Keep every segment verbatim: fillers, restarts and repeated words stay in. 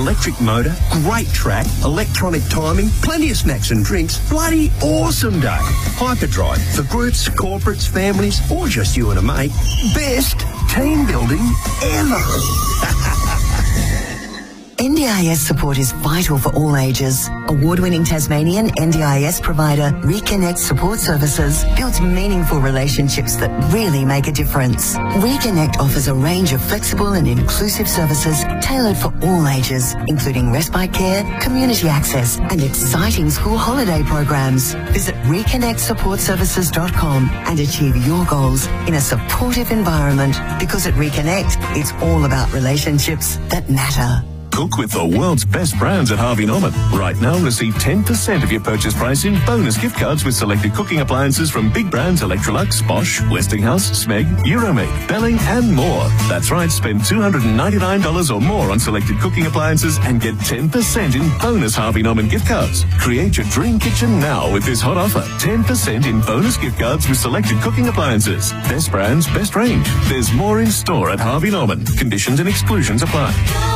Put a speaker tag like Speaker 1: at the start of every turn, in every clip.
Speaker 1: electric motor, great track, electronic timing, plenty of snacks and drinks, bloody awesome day. Hyperdrive for groups, corporates, families, or just you and a mate. Best team building ever.
Speaker 2: N D I S support is vital for all ages. Award-winning Tasmanian N D I S provider Reconnect Support Services builds meaningful relationships that really make a difference. Reconnect offers a range of flexible and inclusive services tailored for all ages, including respite care, community access, and exciting school holiday programs. Visit reconnect support services dot com and achieve your goals in a supportive environment, because at Reconnect, it's all about relationships that matter.
Speaker 3: Cook with the world's best brands at Harvey Norman. Right now, receive ten percent of your purchase price in bonus gift cards with selected cooking appliances from big brands Electrolux, Bosch, Westinghouse, Smeg, Euromate, Belling and more. That's right, spend two hundred ninety-nine dollars or more on selected cooking appliances and get ten percent in bonus Harvey Norman gift cards. Create your dream kitchen now with this hot offer. ten percent in bonus gift cards with selected cooking appliances. Best brands, best range. There's more in store at Harvey Norman. Conditions and exclusions apply.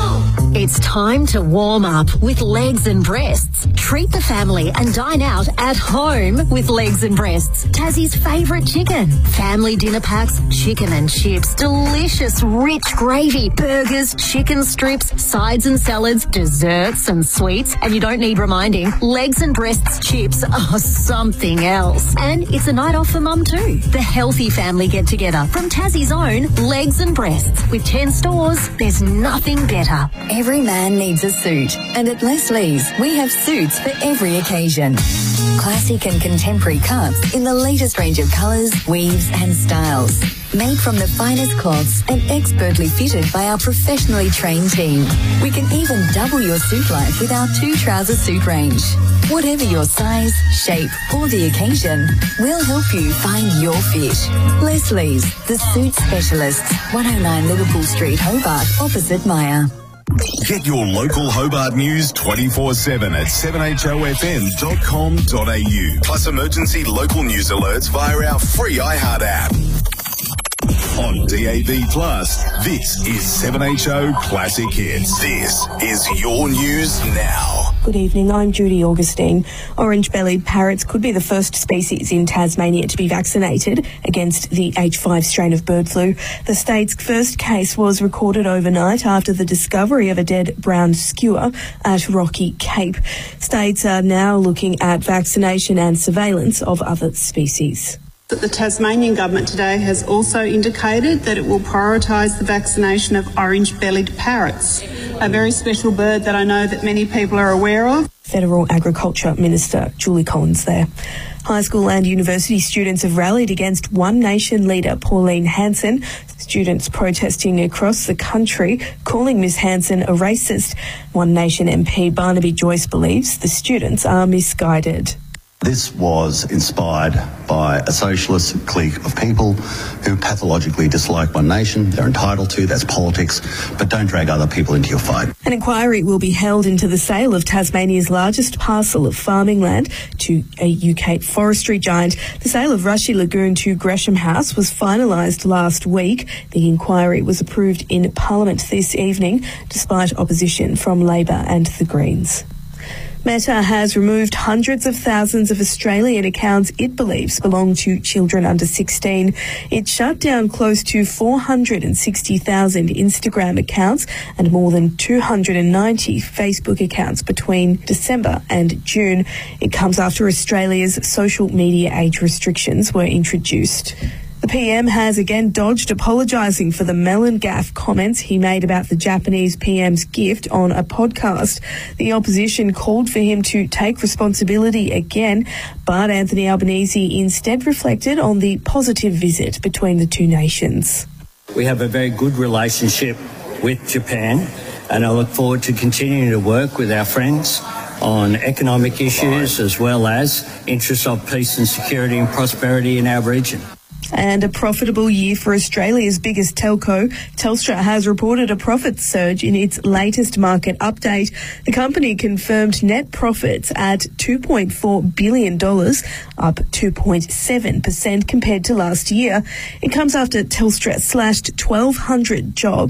Speaker 4: It's time to warm up with Legs and Breasts. Treat the family and dine out at home with Legs and Breasts, Tassie's favourite chicken. Family dinner packs, chicken and chips, delicious rich gravy, burgers, chicken strips, sides and salads, desserts and sweets. And you don't need reminding, Legs and Breasts chips are something else. And it's a night off for mum too. The healthy family get-together from Tassie's own Legs and Breasts. With ten stores, there's nothing better.
Speaker 5: Every man needs a suit, and at Leslie's, we have suits for every occasion. Classic and contemporary cuts in the latest range of colours, weaves and styles. Made from the finest cloths and expertly fitted by our professionally trained team. We can even double your suit life with our two-trouser suit range. Whatever your size, shape or the occasion, we'll help you find your fit. Leslie's, the suit specialists, one oh nine Liverpool Street, Hobart, opposite Myer.
Speaker 6: Get your local Hobart news twenty-four seven at seven H O F M dot com dot A U. Plus emergency local news alerts via our free iHeart app. On D A B Plus, this is seven H O Classic Hits. This is your news now.
Speaker 7: Good evening, I'm Judy Augustine. Orange-bellied parrots could be the first species in Tasmania to be vaccinated against the H five strain of bird flu. The state's first case was recorded overnight after the discovery of a dead brown skua at Rocky Cape. States are now looking at vaccination and surveillance of other species.
Speaker 8: The Tasmanian Government today has also indicated that it will prioritise the vaccination of orange-bellied parrots, a very special bird that I know that many people are aware of.
Speaker 7: Federal Agriculture Minister Julie Collins there. High school and university students have rallied against One Nation leader Pauline Hanson. Students protesting across the country, calling Miss Hanson a racist. One Nation M P Barnaby Joyce believes the students are misguided.
Speaker 9: This was inspired by a socialist clique of people who pathologically dislike One Nation. They're entitled to, that's politics, but don't drag other people into your fight.
Speaker 7: An inquiry will be held into the sale of Tasmania's largest parcel of farming land to a U K forestry giant. The sale of Rushy Lagoon to Gresham House was finalised last week. The inquiry was approved in Parliament this evening, despite opposition from Labor and the Greens. Meta has removed hundreds of thousands of Australian accounts it believes belong to children under sixteen. It shut down close to four hundred sixty thousand Instagram accounts and more than two hundred ninety Facebook accounts between December and June. It comes after Australia's social media age restrictions were introduced. The P M has again dodged apologising for the melon gaff comments he made about the Japanese P M's gift on a podcast. The opposition called for him to take responsibility again, but Anthony Albanese instead reflected on the positive visit between the two nations.
Speaker 10: We have a very good relationship with Japan, and I look forward to continuing to work with our friends on economic issues as well as interests of peace and security and prosperity in our region.
Speaker 7: And a profitable year for Australia's biggest telco. Telstra has reported a profit surge in its latest market update. The company confirmed net profits at two point four billion dollars, up two point seven percent compared to last year. It comes after Telstra slashed twelve hundred jobs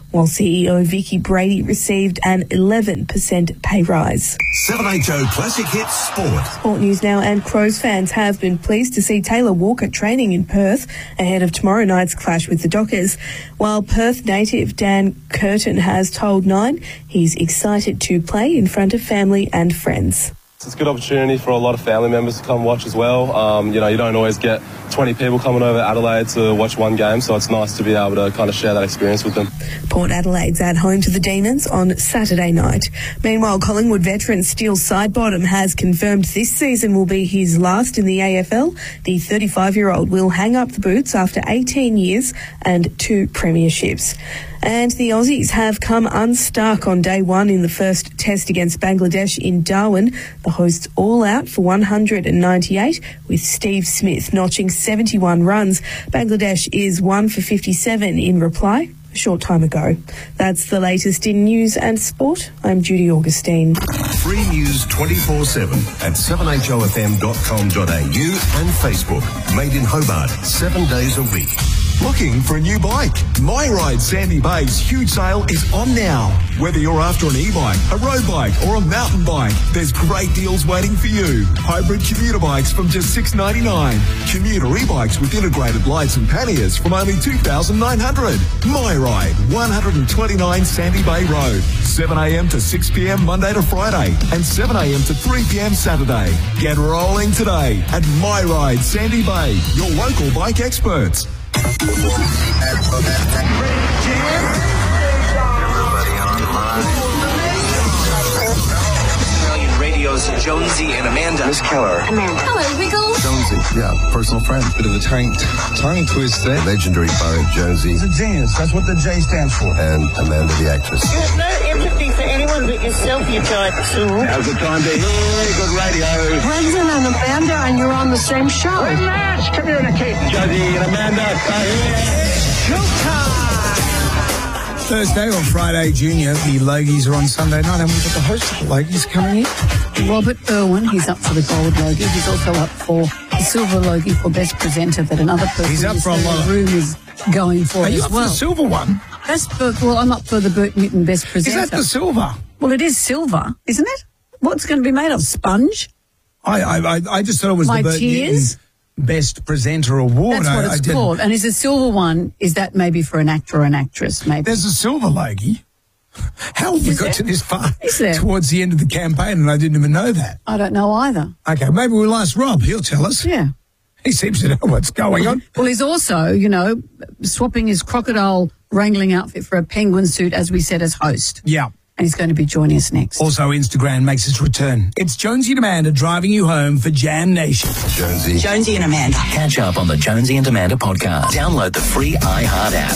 Speaker 7: while C E O Vicky Brady received an eleven percent pay rise.
Speaker 6: seven H O Classic Hits Sport.
Speaker 7: Sport news now, and Crows fans have been pleased to see Taylor Walker training in Perth ahead of tomorrow night's clash with the Dockers. While Perth native Dan Curtin has told Nine he's excited to play in front of family and friends.
Speaker 11: It's a good opportunity for a lot of family members to come watch as well. Um, you know, you don't always get twenty people coming over Adelaide to watch one game, so it's nice to be able to kind of share that experience with them.
Speaker 7: Port Adelaide's at home to the Demons on Saturday night. Meanwhile, Collingwood veteran Steele Sidebottom has confirmed this season will be his last in the A F L. The thirty-five-year-old will hang up the boots after eighteen years and two premierships. And the Aussies have come unstuck on day one in the first test against Bangladesh in Darwin. The hosts all out for one hundred ninety-eight, with Steve Smith notching seventy-one runs. Bangladesh is one for fifty-seven in reply a short time ago. That's the latest in news and sport. I'm Judy Augustine.
Speaker 6: Free news twenty-four seven at seven H O F M dot com dot A U and Facebook. Made in Hobart, seven days a week. Looking for a new bike? My Ride Sandy Bay's huge sale is on now. Whether you're after an e-bike, a road bike or a mountain bike, there's great deals waiting for you. Hybrid commuter bikes from just six dollars ninety-nine. Commuter e-bikes with integrated lights and panniers from only two thousand nine hundred dollars. My Ride, one twenty-nine Sandy Bay Road. seven a m to six p m Monday to Friday and seven a m to three p m Saturday. Get rolling today at My Ride Sandy Bay, your local bike experts.
Speaker 12: Australian Radio's Jonesy and Amanda.
Speaker 13: Miss Keller.
Speaker 14: Amanda. Hello, Wiggles.
Speaker 13: Jonesy, yeah, personal friend. Bit of a tongue, tongue twister.
Speaker 9: Legendary poet Jonesy.
Speaker 13: He's a genius. That's what the J stands for.
Speaker 9: And Amanda, the actress.
Speaker 15: You have no empathy for anyone but yourself, you giant tool.
Speaker 13: Now's the time to hear good radio.
Speaker 15: Brendan and Amanda, and you're on the same show.
Speaker 13: Let's communicate. Jonesy and Amanda,
Speaker 16: Thursday or Friday, Junior, the Logies are on Sunday night, and we've got the host of the Logies coming in.
Speaker 17: Robert Irwin, he's up for the Gold Logie. He's also up for the Silver Logie for Best Presenter that another person
Speaker 16: He's up for a lot of
Speaker 17: room is going for
Speaker 16: Are
Speaker 17: as
Speaker 16: you up
Speaker 17: well.
Speaker 16: for the silver one?
Speaker 17: That's for, well, I'm up for the Bert Newton Best Presenter.
Speaker 16: Is that the silver?
Speaker 17: Well, it is silver, isn't it? What's going to be made of? Sponge?
Speaker 16: I I, I just thought it was
Speaker 17: My
Speaker 16: the Bert
Speaker 17: tears?
Speaker 16: Newton Best Presenter Award.
Speaker 17: That's what
Speaker 16: I,
Speaker 17: it's
Speaker 16: I
Speaker 17: called. And is the silver one, is that maybe for an actor or an actress, maybe?
Speaker 16: There's a silver Logie. How have we
Speaker 17: Is
Speaker 16: got
Speaker 17: there?
Speaker 16: to this far
Speaker 17: Is there?
Speaker 16: towards the end of the campaign and I didn't even know that?
Speaker 17: I don't know either.
Speaker 16: Okay, maybe we'll ask Rob. He'll tell us.
Speaker 17: Yeah.
Speaker 16: He seems to know what's going on.
Speaker 17: Well, he's also, you know, swapping his crocodile wrangling outfit for a penguin suit, as we said, as host.
Speaker 16: Yeah.
Speaker 17: And he's going to be joining us next.
Speaker 16: Also, Instagram makes its return. It's Jonesy and Amanda driving you home for Jam Nation.
Speaker 9: Jonesy.
Speaker 14: Jonesy and Amanda.
Speaker 18: Catch up on the Jonesy and Amanda podcast. Download the free iHeart app.